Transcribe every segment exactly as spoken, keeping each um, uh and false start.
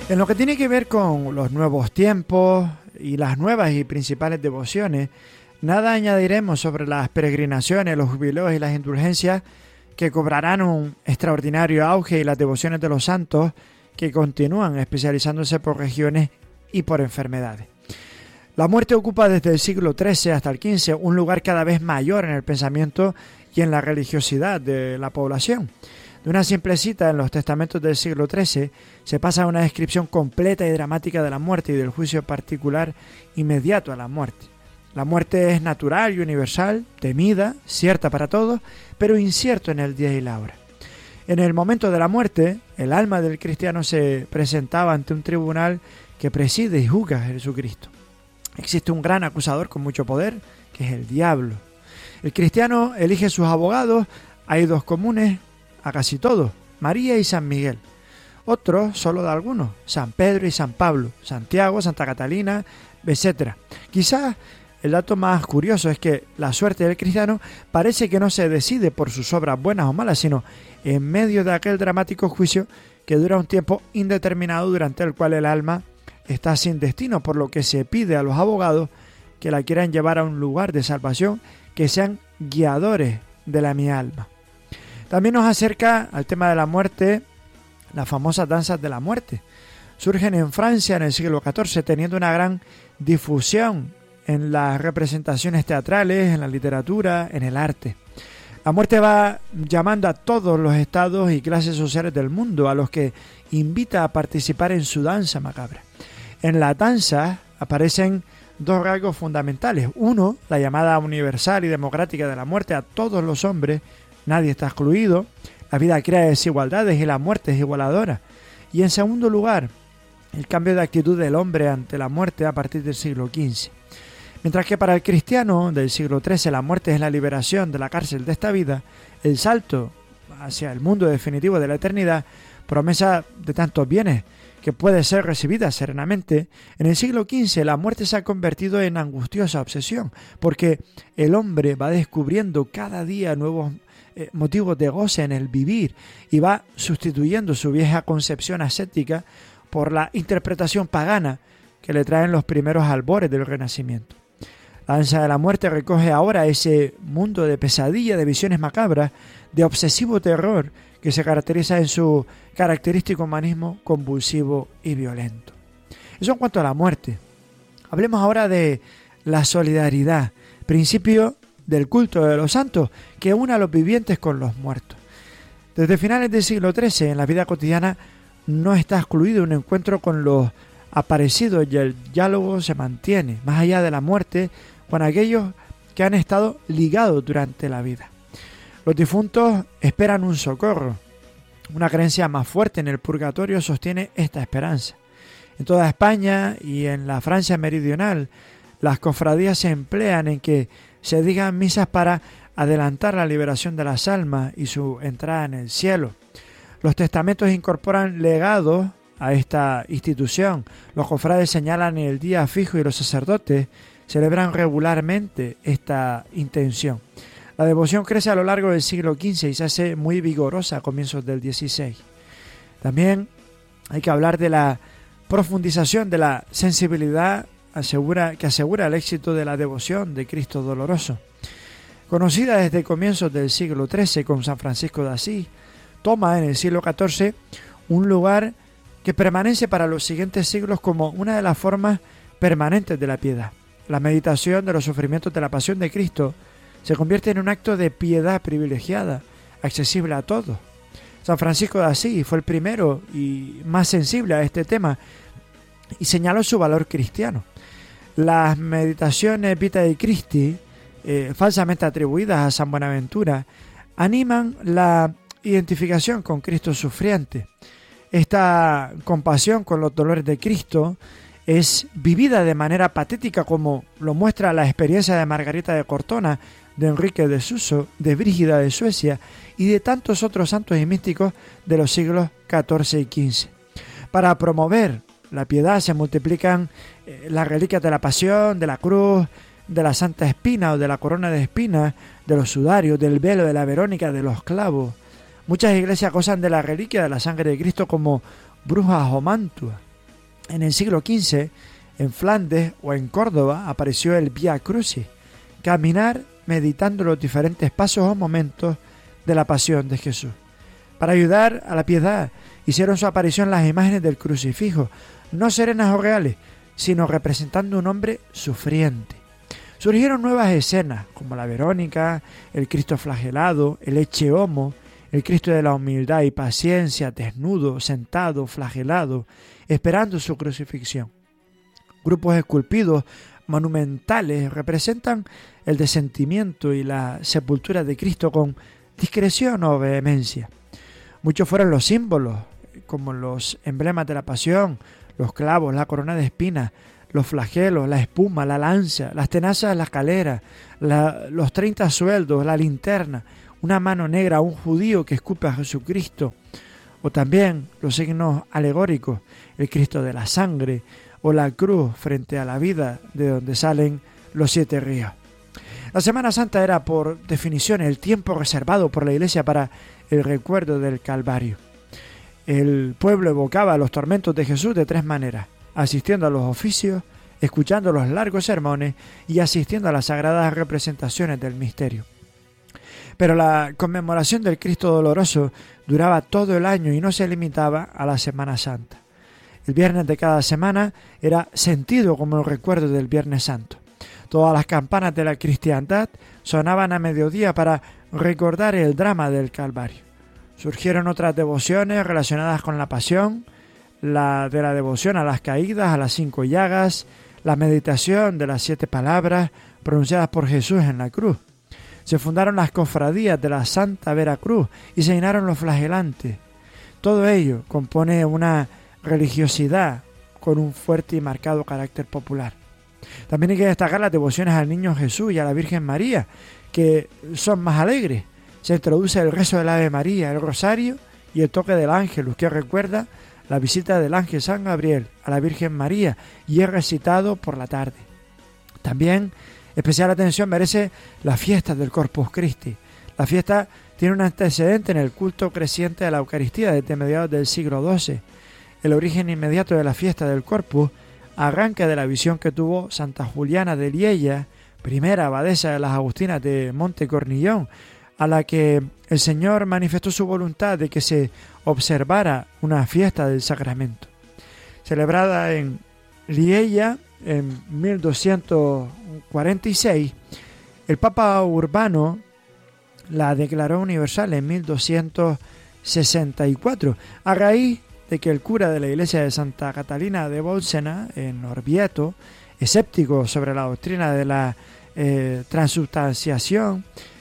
En lo que tiene que ver con los nuevos tiempos y las nuevas y principales devociones, nada añadiremos sobre las peregrinaciones, los jubileos y las indulgencias que cobrarán un extraordinario auge y las devociones de los santos que continúan especializándose por regiones y por enfermedades. La muerte ocupa desde el siglo trece hasta el quince un lugar cada vez mayor en el pensamiento y en la religiosidad de la población. De una simple cita en los testamentos del siglo trece se pasa a una descripción completa y dramática de la muerte y del juicio particular inmediato a la muerte. La muerte es natural y universal, temida, cierta para todos, pero incierto en el día y la hora. En el momento de la muerte, el alma del cristiano se presentaba ante un tribunal que preside y juzga a Jesucristo. Existe un gran acusador con mucho poder, que es el diablo. El cristiano elige sus abogados, hay dos comunes a casi todos, María y San Miguel. Otros, solo de algunos, San Pedro y San Pablo, Santiago, Santa Catalina, etcétera. Quizás el dato más curioso es que la suerte del cristiano parece que no se decide por sus obras buenas o malas, sino en medio de aquel dramático juicio que dura un tiempo indeterminado durante el cual el alma está sin destino, por lo que se pide a los abogados que la quieran llevar a un lugar de salvación, que sean guiadores de la mi alma. También nos acerca al tema de la muerte las famosas danzas de la muerte. Surgen en Francia en el siglo catorce, teniendo una gran difusión en las representaciones teatrales, en la literatura, en el arte. La muerte va llamando a todos los estados y clases sociales del mundo, a los que invita a participar en su danza macabra. En la danza aparecen dos rasgos fundamentales. Uno, la llamada universal y democrática de la muerte a todos los hombres, nadie está excluido, la vida crea desigualdades y la muerte es igualadora. Y en segundo lugar, el cambio de actitud del hombre ante la muerte a partir del siglo quince. Mientras que para el cristiano del siglo trece la muerte es la liberación de la cárcel de esta vida, el salto hacia el mundo definitivo de la eternidad, promesa de tantos bienes que puede ser recibida serenamente, en el siglo quince la muerte se ha convertido en angustiosa obsesión, porque el hombre va descubriendo cada día nuevos eh, motivos de goce en el vivir y va sustituyendo su vieja concepción ascética por la interpretación pagana que le traen los primeros albores del Renacimiento. La danza de la muerte recoge ahora ese mundo de pesadilla, de visiones macabras, de obsesivo terror que se caracteriza en su característico humanismo convulsivo y violento. Eso en cuanto a la muerte. Hablemos ahora de la solidaridad, principio del culto de los santos que une a los vivientes con los muertos. Desde finales del siglo trece, en la vida cotidiana no está excluido un encuentro con los aparecidos y el diálogo se mantiene, más allá de la muerte, con aquellos que han estado ligados durante la vida. Los difuntos esperan un socorro. Una creencia más fuerte en el purgatorio sostiene esta esperanza. En toda España y en la Francia meridional, las cofradías se emplean en que se digan misas para adelantar la liberación de las almas y su entrada en el cielo. Los testamentos incorporan legados a esta institución. Los cofrades señalan el día fijo y los sacerdotes celebran regularmente esta intención. La devoción crece a lo largo del siglo quince y se hace muy vigorosa a comienzos del dieciséis. También hay que hablar de la profundización de la sensibilidad asegura, que asegura el éxito de la devoción de Cristo doloroso. Conocida desde comienzos del siglo trece con San Francisco de Asís, toma en el siglo catorce un lugar que permanece para los siguientes siglos como una de las formas permanentes de la piedad. La meditación de los sufrimientos de la pasión de Cristo se convierte en un acto de piedad privilegiada, accesible a todos. San Francisco de Asís fue el primero y más sensible a este tema y señaló su valor cristiano. Las meditaciones Vitae Christi, eh, falsamente atribuidas a San Buenaventura, animan la identificación con Cristo sufriente. Esta compasión con los dolores de Cristo es vivida de manera patética, como lo muestra la experiencia de Margarita de Cortona, de Enrique de Suso, de Brígida de Suecia y de tantos otros santos y místicos de los siglos catorce y quince. Para promover la piedad se multiplican eh, las reliquias de la pasión, de la cruz, de la Santa Espina o de la corona de espinas, de los sudarios, del velo, de la Verónica, de los clavos. Muchas iglesias gozan de la reliquia de la sangre de Cristo como brujas o mantua. En el siglo quince, en Flandes o en Córdoba apareció el Vía Crucis, caminar meditando los diferentes pasos o momentos de la pasión de Jesús. Para ayudar a la piedad, hicieron su aparición las imágenes del crucifijo, no serenas o reales, sino representando un hombre sufriente. Surgieron nuevas escenas, como la Verónica, el Cristo flagelado, el Ecce Homo, el Cristo de la humildad y paciencia, desnudo, sentado, flagelado, esperando su crucifixión. Grupos esculpidos monumentales representan el desentimiento y la sepultura de Cristo con discreción o vehemencia. Muchos fueron los símbolos, como los emblemas de la pasión, los clavos, la corona de espinas, los flagelos, la espuma, la lanza, las tenazas de la escalera, la, los treinta sueldos, la linterna, una mano negra, un judío que escupe a Jesucristo, o también los signos alegóricos, el Cristo de la sangre, o la cruz frente a la vida de donde salen los siete ríos. La Semana Santa era, por definición, el tiempo reservado por la Iglesia para el recuerdo del Calvario. El pueblo evocaba los tormentos de Jesús de tres maneras: asistiendo a los oficios, escuchando los largos sermones y asistiendo a las sagradas representaciones del misterio. Pero la conmemoración del Cristo doloroso duraba todo el año y no se limitaba a la Semana Santa. El viernes de cada semana era sentido como el recuerdo del Viernes Santo. Todas las campanas de la cristiandad sonaban a mediodía para recordar el drama del Calvario. Surgieron otras devociones relacionadas con la pasión, la de la devoción a las caídas, a las cinco llagas, la meditación de las siete palabras pronunciadas por Jesús en la cruz. Se fundaron las cofradías de la Santa Veracruz y se llenaron los flagelantes. Todo ello compone una religiosidad con un fuerte y marcado carácter popular. También hay que destacar las devociones al Niño Jesús y a la Virgen María, que son más alegres. Se introduce el rezo del Ave María, el rosario y el toque del Ángelus, que recuerda la visita del ángel San Gabriel a la Virgen María y es recitado por la tarde. También especial atención merece la fiesta del Corpus Christi. La fiesta tiene un antecedente en el culto creciente de la Eucaristía desde mediados del siglo doce. El origen inmediato de la fiesta del Corpus arranca de la visión que tuvo Santa Juliana de Liella, primera abadesa de las Agustinas de Montecornillón, a la que el Señor manifestó su voluntad de que se observara una fiesta del sacramento. Celebrada en Liella en mil doscientos cuarenta y seis, el Papa Urbano la declaró universal en mil doscientos sesenta y cuatro, a raíz de que el cura de la iglesia de Santa Catalina de Bolsena, en Orvieto, escéptico sobre la doctrina de la eh, transubstanciación,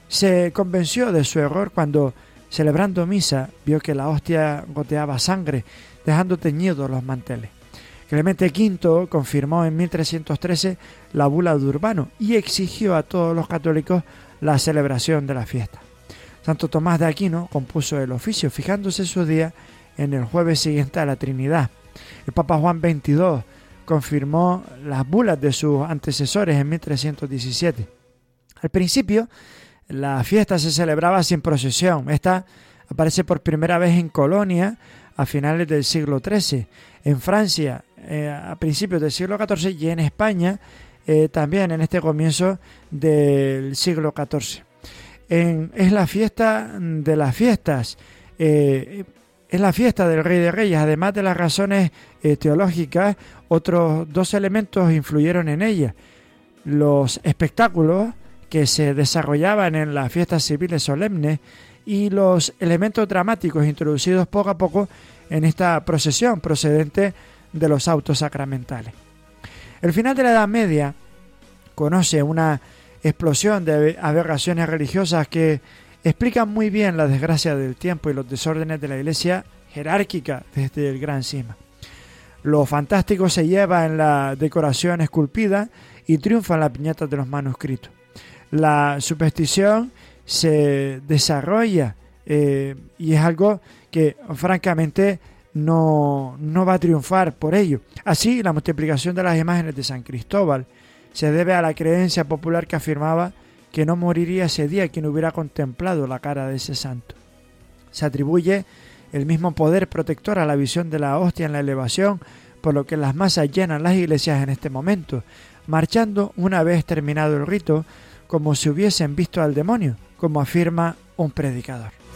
se convenció de su error cuando, celebrando misa, vio que la hostia goteaba sangre, dejando teñidos los manteles. Clemente quinto confirmó en mil trescientos trece la bula de Urbano y exigió a todos los católicos la celebración de la fiesta. Santo Tomás de Aquino compuso el oficio, fijándose su día en el jueves siguiente a la Trinidad. El Papa Juan veintidós confirmó las bulas de sus antecesores en mil trescientos diecisiete. Al principio, la fiesta se celebraba sin procesión. Esta aparece por primera vez en Colonia a finales del siglo trece, en Francia eh, a principios del siglo catorce y en España eh, también en este comienzo del siglo catorce. En, es la fiesta de las fiestas, eh, es la fiesta del Rey de Reyes. Además de las razones eh, teológicas, otros dos elementos influyeron en ella: los espectáculos que se desarrollaban en las fiestas civiles solemnes y los elementos dramáticos introducidos poco a poco en esta procesión procedente de los autos sacramentales. El final de la Edad Media conoce una explosión de aberraciones religiosas que explican muy bien la desgracia del tiempo y los desórdenes de la Iglesia jerárquica desde el Gran Cisma. Lo fantástico se lleva en la decoración esculpida y triunfa en las viñetas de los manuscritos. La superstición se desarrolla eh, y es algo que francamente no, no va a triunfar por ello. Así, la multiplicación de las imágenes de San Cristóbal se debe a la creencia popular que afirmaba que no moriría ese día quien hubiera contemplado la cara de ese santo. Se atribuye el mismo poder protector a la visión de la hostia en la elevación por lo que las masas llenan las iglesias en este momento, marchando una vez terminado el rito como si hubiesen visto al demonio, como afirma un predicador.